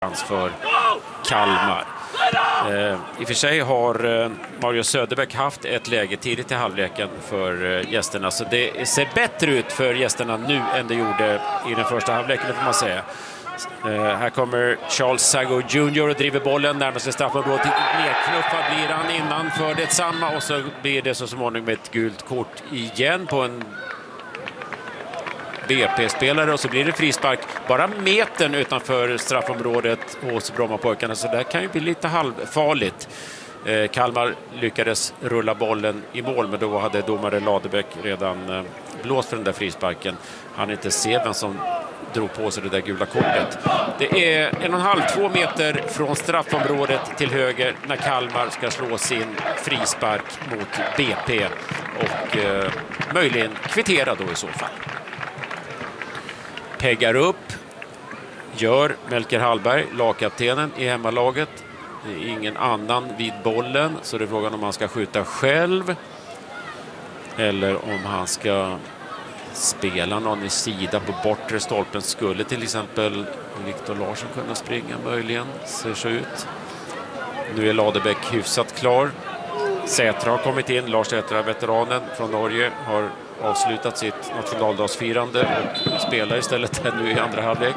chans för Kalmar. I och för sig har Mario Söderbäck haft ett läge tidigt i halvleken för gästerna, så det ser bättre ut för gästerna nu än det gjorde i den första halvleken, det får man säga. Här kommer Charles Sago Jr. och driver bollen närmast sig straffområdet. Nedknuffad blir han innanför detsamma, och så blir det så småningom med ett gult kort igen på en BP-spelare, och så blir det frispark bara metern utanför straffområdet hos Brommapojkarna, så det kan ju bli lite halvfarligt. Kalmar lyckades rulla bollen i mål, men då hade domare Ladebäck redan blåst för den där frisparken. Han inte se vem som drog på sig det där gula kortet. Det är 1,5-2 meter från straffområdet till höger när Kalmar ska slå sin frispark mot BP och möjligen kvittera då i så fall. Peggar upp, gör Melker Hallberg, lagkaptenen i hemmalaget. Det är ingen annan vid bollen, så det är frågan om han ska skjuta själv eller om han ska spela någon i sida på bortre stolpen. Skulle till exempel Viktor Larsson kunna springa möjligen, ser så ut. Nu är Ladebäck hyfsat klar. Sätra har kommit in, Lars Sätra, veteranen från Norge, har avslutat sitt nationaldagsfirande och spelar istället nu i andra halvlek.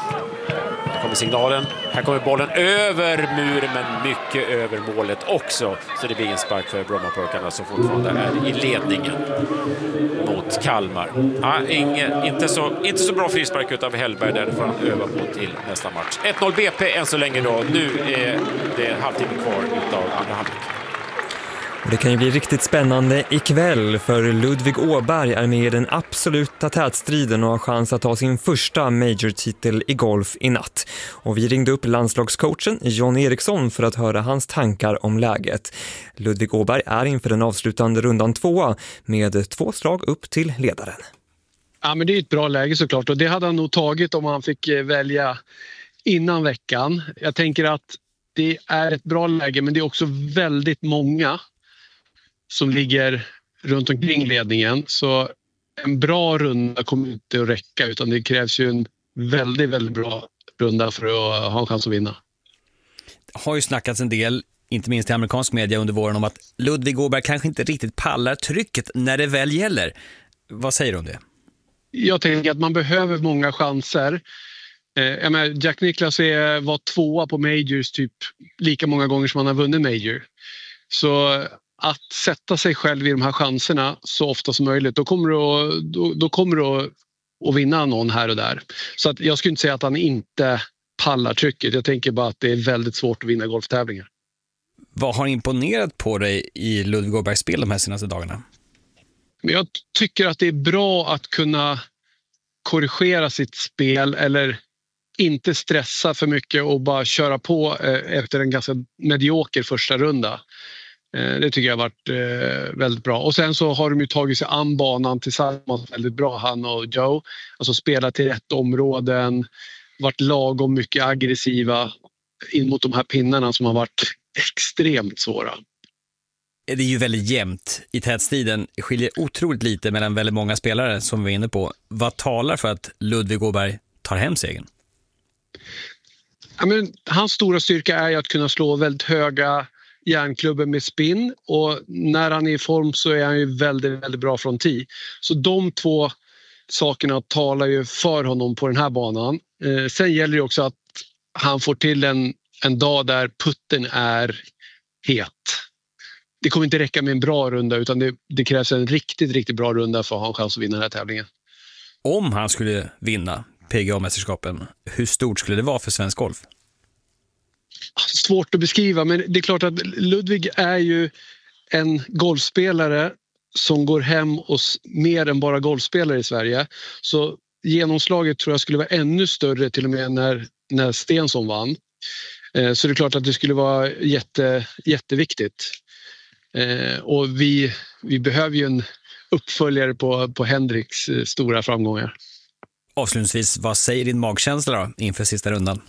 Här kommer signalen. Här kommer bollen över muren, men mycket över målet också. Så det blir en spark för Brommapojkarna som fortfarande är i ledningen mot Kalmar. Ja, inte så bra frispark utav Hellberg, där får han öva på till nästa match. 1-0 BP än så länge då. Nu är det halvtimme kvar utav andra halvlek. Det kan ju bli riktigt spännande ikväll, för Ludvig Åberg är med i den absoluta tätstriden och har chans att ta sin första major-titel i golf i natt. Och vi ringde upp landslagscoachen John Eriksson för att höra hans tankar om läget. Ludvig Åberg är inför den avslutande rundan 2 med 2 slag upp till ledaren. Ja, men det är ett bra läge såklart, och det hade han nog tagit om han fick välja innan veckan. Jag tänker att det är ett bra läge, men det är också väldigt många som ligger runt omkring ledningen, så en bra runda kommer inte att räcka, utan det krävs ju en väldigt, väldigt bra runda för att ha en chans att vinna. Det har ju snackats en del, inte minst i amerikansk media under våren, om att Ludvig Åberg kanske inte riktigt pallar trycket när det väl gäller. Vad säger du om det? Jag tänker att man behöver många chanser. Jack Nicklaus var 2 på majors typ lika många gånger som han har vunnit major. Så att sätta sig själv i de här chanserna så ofta som möjligt, då kommer du att vinna någon här och där. Så att jag skulle inte säga att han inte pallar trycket. Jag tänker bara att det är väldigt svårt att vinna golftävlingar. Vad har imponerat på dig i Ludvig Åbergs spel de här senaste dagarna? Men jag tycker att det är bra att kunna korrigera sitt spel, eller inte stressa för mycket och bara köra på efter en ganska medioker första runda. Det tycker jag har varit väldigt bra. Och sen så har de ju tagit sig an banan tillsammans väldigt bra, han och Joe. Alltså spelat till rätt områden, varit lagom mycket aggressiva in mot de här pinnarna som har varit extremt svåra. Det är ju väldigt jämnt i tätstriden. Det skiljer otroligt lite mellan väldigt många spelare som vi är inne på. Vad talar för att Ludvig Åberg tar hem segern? Ja, men hans stora styrka är ju att kunna slå väldigt höga järnklubbor med spin, och när han är i form så är han ju väldigt, väldigt bra från tee. Så de 2 sakerna talar ju för honom på den här banan. Sen gäller det också att han får till en dag där putten är het. Det kommer inte räcka med en bra runda, utan det krävs en riktigt, riktigt bra runda för att ha en chans att vinna den här tävlingen. Om han skulle vinna PGA-mästerskapen, hur stort skulle det vara för svensk golf? Svårt att beskriva, men det är klart att Ludvig är ju en golfspelare som går hem hos mer än bara golfspelare i Sverige. Så genomslaget tror jag skulle vara ännu större till och med när Stensson vann. Så det är klart att det skulle vara jätteviktigt. Och vi behöver ju en uppföljare på Hendricks stora framgångar. Avslutningsvis, vad säger din magkänsla då inför sista rundan?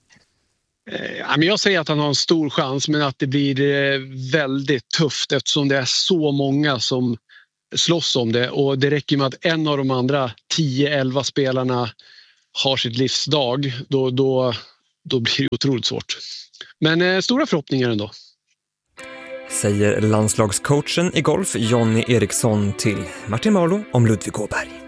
Jag säger att han har en stor chans, men att det blir väldigt tufft eftersom det är så många som slåss om det. Och det räcker med att en av de andra 10-11 spelarna har sitt livsdag. Då då blir det otroligt svårt. Men stora förhoppningar ändå. Säger landslagscoachen i golf Jonny Eriksson till Martin Marlow om Ludvig Åberg.